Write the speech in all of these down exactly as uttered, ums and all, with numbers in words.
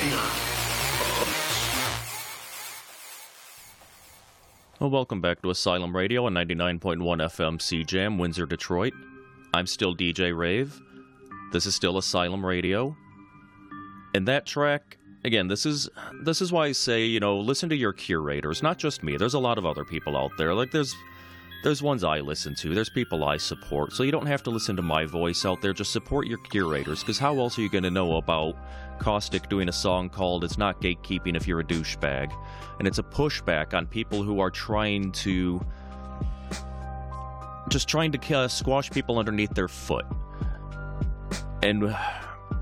Well, welcome back to Asylum Radio on ninety-nine point one F M C Jam, Windsor, Detroit. I'm still D J Rave. This is still Asylum Radio. And that track, again, this is this is why I say, you know, listen to your curators. Not just me. There's a lot of other people out there. Like, there's there's ones I listen to. There's people I support. So you don't have to listen to my voice out there. Just support your curators, because how else are you going to know about Caustic doing a song called It's Not Gatekeeping If You're a Douchebag? And it's a pushback on people who are trying to just trying to uh, squash people underneath their foot. And I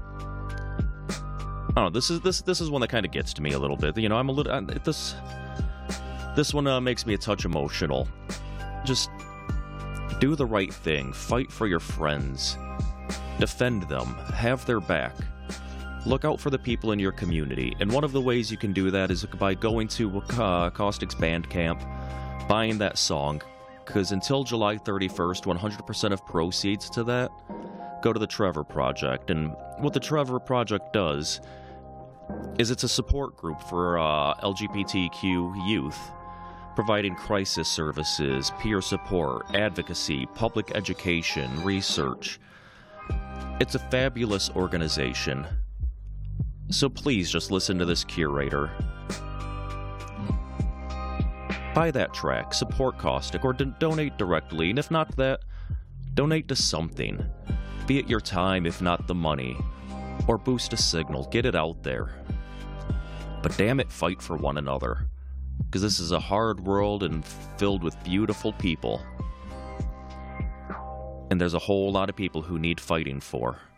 don't know, this is this this is one that kind of gets to me a little bit. You know, I'm a little uh, this this one uh, makes me a touch emotional. Just do the right thing, fight for your friends, defend them, have their back. Look out for the people in your community, and one of the ways you can do that is by going to uh, Caustic's Bandcamp, buying that song, because until July thirty-first, one hundred percent of proceeds to that go to the Trevor Project. And what the Trevor Project does is it's a support group for uh, L G B T Q youth, providing crisis services, peer support, advocacy, public education, research. It's a fabulous organization. So please just listen to this curator. Buy that track, support Caustic, or do- donate directly, and if not that, donate to something. Be it your time, if not the money. Or boost a signal, get it out there. But damn it, fight for one another. Because this is a hard world and filled with beautiful people. And there's a whole lot of people who need fighting for.